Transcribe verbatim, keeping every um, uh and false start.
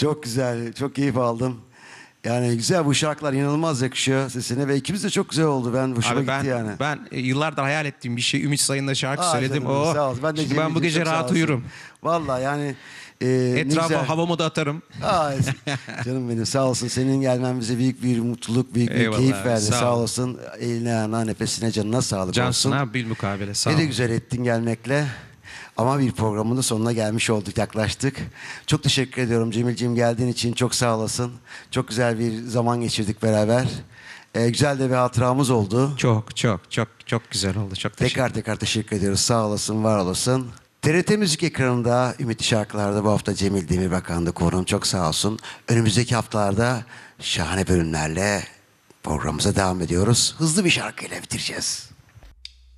Çok güzel, çok keyif aldım. Yani güzel, bu şarkılar inanılmaz yakışıyor sesine ve ikimiz de çok güzel oldu. Ben hoşuma Abi ben gitti yani. ben e, yıllardır hayal ettiğim bir şey. Ümit Sayın'la şarkı Aa, söyledim. canım benim, Oh. sağ ol. Ben de Şimdi ben bu Cemil'ciğim, gece çok sağ rahat olsun. uyurum. Vallahi yani e, ne Etrafa güzel. havamı da atarım. Aa, canım benim, sağ olsun. Senin gelmen bize büyük bir mutluluk, büyük bir Eyvallah keyif abi, verdi. sağ Sağ ol. olasın. Eline, ayağına, nefesine, canına sağlık Cansın olsun. abi, bilmukabele, sağ Ne ol. de güzel ettin gelmekle. Ama bir programın da sonuna gelmiş olduk, yaklaştık. Çok teşekkür ediyorum Cemil'ciğim, geldiğin için çok sağ olasın. Çok güzel bir zaman geçirdik beraber. Ee, güzel de bir hatıramız oldu. Çok çok çok çok güzel oldu. Çok teşekkür Tekrar tekrar teşekkür ediyoruz. Sağ olasın, var olasın. T R T Müzik ekranında Ümitli Şarkılar'da bu hafta Cemil Demirbakan'da konuğum, çok sağ olsun. Önümüzdeki haftalarda şahane bölümlerle programımıza devam ediyoruz. Hızlı bir şarkıyla bitireceğiz.